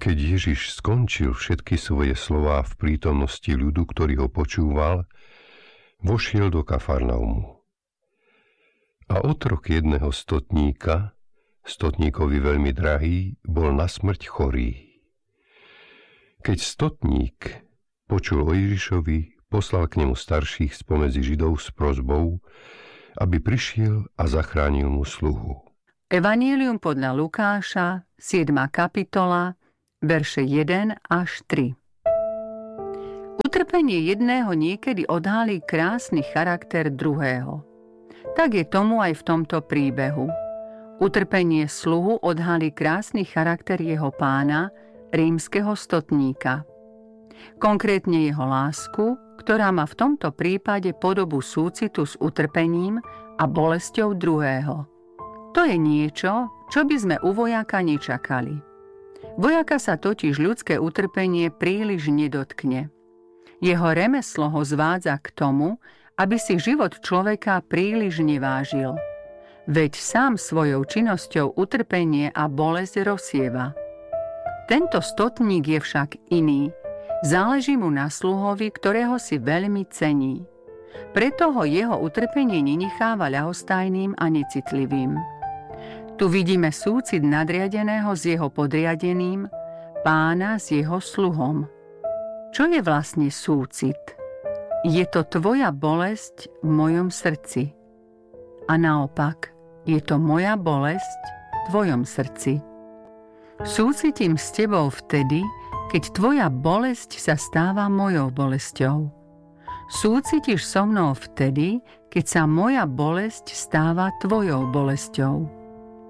Keď Ježiš skončil všetky svoje slová v prítomnosti ľudu, ktorý ho počúval, vošiel do Kafarnaumu. A otrok jedného stotníka, stotníkovi veľmi drahý, bol na smrť chorý. Keď stotník počul o Ježišovi, poslal k nemu starších spomedzi Židov s prosbou, aby prišiel a zachránil mu sluhu. Evanjelium podľa Lukáša, 7. kapitola, verše 1 až 3. Utrpenie jedného niekedy odhalí krásny charakter druhého. Tak je tomu aj v tomto príbehu. Utrpenie sluhu odhalí krásny charakter jeho pána, rímskeho stotníka. Konkrétne jeho lásku, ktorá má v tomto prípade podobu súcitu s utrpením a bolesťou druhého. To je niečo, čo by sme u vojaka nečakali. Vojaka sa totiž ľudské utrpenie príliš nedotkne. Jeho remeslo ho zvádza k tomu, aby si život človeka príliš nevážil. Veď sám svojou činnosťou utrpenie a bolesť rozsieva. Tento stotník je však iný. Záleží mu na sluhovi, ktorého si veľmi cení. Preto ho jeho utrpenie nenecháva ľahostajným a necitlivým. Tu vidíme súcit nadriadeného s jeho podriadeným, pána s jeho sluhom. Čo je vlastne súcit? Je to tvoja bolesť v mojom srdci. A naopak, je to moja bolesť v tvojom srdci. Súcitím s tebou vtedy, keď tvoja bolesť sa stáva mojou bolesťou. Súcitíš so mnou vtedy, keď sa moja bolesť stáva tvojou bolesťou.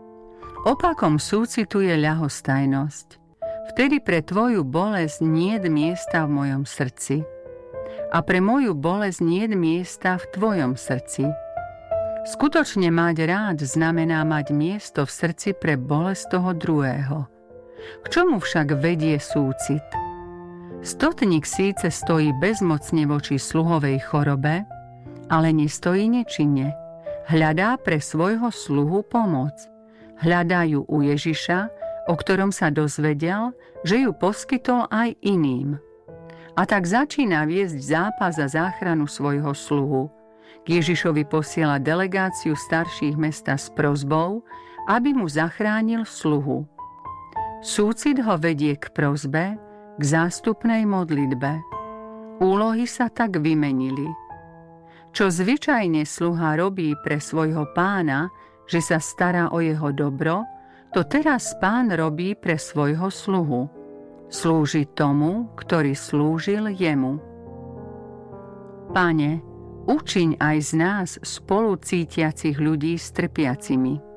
Opakom súcitu je ľahostajnosť. Vtedy pre tvoju bolesť niet miesta v mojom srdci. A pre moju bolesť niet miesta v tvojom srdci. Skutočne mať rád znamená mať miesto v srdci pre bolesť toho druhého. K čomu však vedie súcit? Stotník síce stojí bezmocne voči sluhovej chorobe, ale nestojí nečinne. Hľadá pre svojho sluhu pomoc. Hľadajú u Ježiša, o ktorom sa dozvedel, že ju poskytol aj iným. A tak začína viesť zápas za záchranu svojho sluhu. K Ježišovi posiela delegáciu starších mesta s prosbou, aby mu zachránil sluhu. Súcit ho vedie k prosbe, k zástupnej modlitbe. Úlohy sa tak vymenili. Čo zvyčajne sluha robí pre svojho pána, že sa stará o jeho dobro, to teraz pán robí pre svojho sluhu. Slúži tomu, ktorý slúžil jemu. Pane, učiň aj z nás spolucítiacich ľudí s trpiacimi.